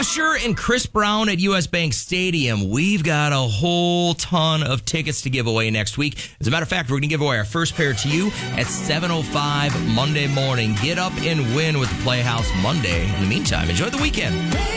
Usher and Chris Brown at US Bank Stadium. We've got a whole ton of tickets to give away next week. As a matter of fact, we're going to give away our first pair to you at 7:05 Monday morning. Get up and win with the Playhouse Monday. In the meantime, enjoy the weekend.